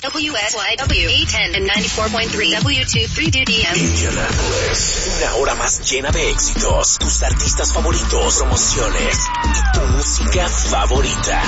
WSYW 810 and 94.3 W23DDM. Indianapolis, una hora más llena de éxitos, tus artistas favoritos, promociones y tu música favorita.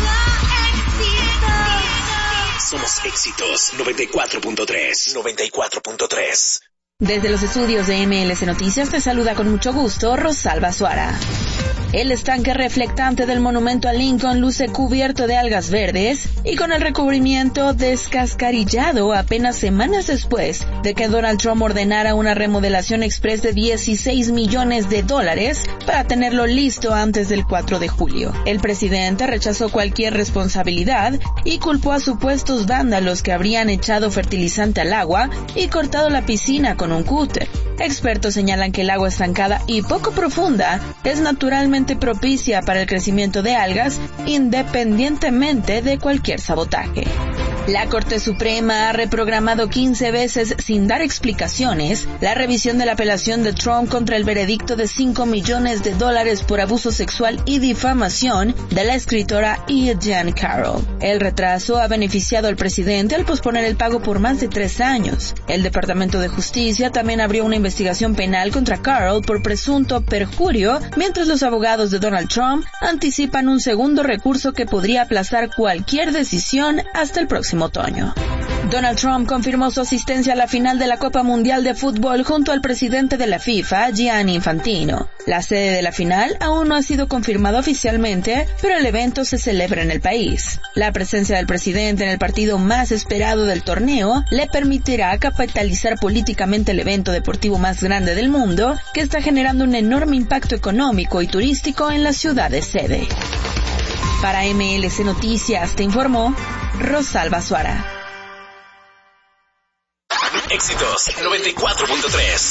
Somos Éxitos 94.3. 94.3. Desde los estudios de MLS Noticias te saluda con mucho gusto Rosalba Suara. El estanque reflectante del monumento a Lincoln luce cubierto de algas verdes y con el recubrimiento descascarillado apenas semanas después de que Donald Trump ordenara una remodelación express de $16 millones para tenerlo listo antes del 4 de julio. El presidente rechazó cualquier responsabilidad y culpó a supuestos vándalos que habrían echado fertilizante al agua y cortado la piscina con un cúter. Expertos señalan que el agua estancada y poco profunda es naturalmente propicia para el crecimiento de algas independientemente de cualquier sabotaje. La Corte Suprema ha reprogramado 15 veces sin dar explicaciones la revisión de la apelación de Trump contra el veredicto de $5 millones por abuso sexual y difamación de la escritora Jean Carroll. El retraso ha beneficiado al presidente al posponer el pago por más de 3 años. El Departamento de Justicia también abrió una investigación penal contra Carroll por presunto perjurio, mientras los abogados de Donald Trump anticipan un segundo recurso que podría aplazar cualquier decisión hasta el próximo otoño. Donald Trump confirmó su asistencia a la final de la Copa Mundial de Fútbol junto al presidente de la FIFA, Gianni Infantino. La sede de la final aún no ha sido confirmada oficialmente, pero el evento se celebra en el país. La presencia del presidente en el partido más esperado del torneo le permitirá capitalizar políticamente el evento deportivo más grande del mundo, que está generando un enorme impacto económico y turístico en la ciudad de sede. Para MLS Noticias te informó Rosalba Suara. Éxitos 94.3.